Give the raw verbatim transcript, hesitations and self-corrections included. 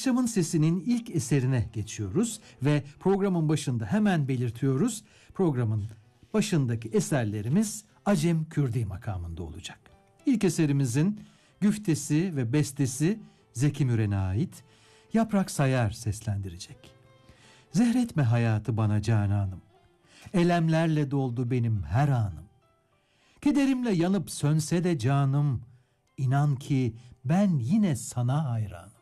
Akşamın Sesi'nin ilk eserine geçiyoruz ve programın başında hemen belirtiyoruz. Programın başındaki eserlerimiz Acem Kürdi makamında olacak. İlk eserimizin güftesi ve bestesi Zeki Müren'e ait, Yaprak Sayar seslendirecek. Zehretme hayatı bana cananım, elemlerle doldu benim her anım. Kederimle yanıp sönse de canım, İnan ki ben yine sana hayranım.